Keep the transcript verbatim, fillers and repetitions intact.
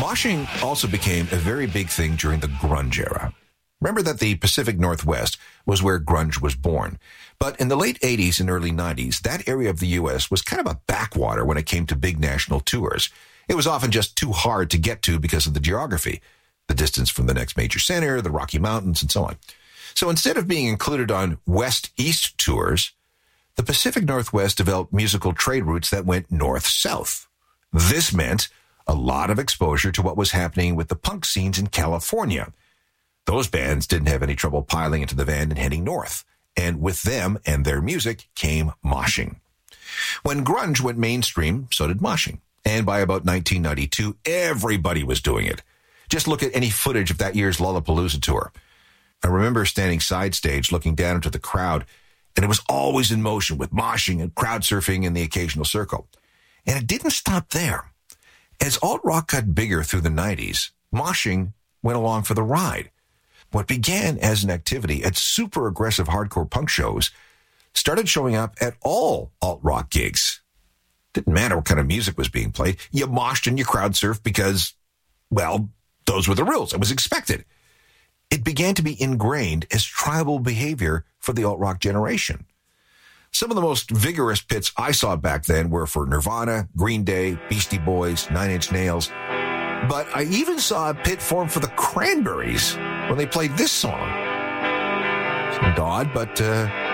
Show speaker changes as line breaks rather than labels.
Moshing also became a very big thing during the grunge era. Remember that the Pacific Northwest was where grunge was born. But in the late eighties and early nineties, that area of the U S was kind of a backwater when it came to big national tours. It was often just too hard to get to because of the geography, the distance from the next major center, the Rocky Mountains, and so on. So instead of being included on West-East tours, the Pacific Northwest developed musical trade routes that went north-south. This meant a lot of exposure to what was happening with the punk scenes in California. Those bands didn't have any trouble piling into the van and heading north. And with them and their music came moshing. When grunge went mainstream, so did moshing. And by about nineteen ninety-two, everybody was doing it. Just look at any footage of that year's Lollapalooza tour. I remember standing side stage looking down into the crowd, and it was always in motion with moshing and crowd surfing and the occasional circle. And it didn't stop there. As alt-rock got bigger through the nineties, moshing went along for the ride. What began as an activity at super aggressive hardcore punk shows started showing up at all alt-rock gigs. Didn't matter what kind of music was being played. You moshed and you crowd surfed because, well, those were the rules. It was expected. It began to be ingrained as tribal behavior for the alt-rock generation. Some of the most vigorous pits I saw back then were for Nirvana, Green Day, Beastie Boys, Nine Inch Nails. But I even saw a pit form for the Cranberries when they played this song. Seemed odd, but uh,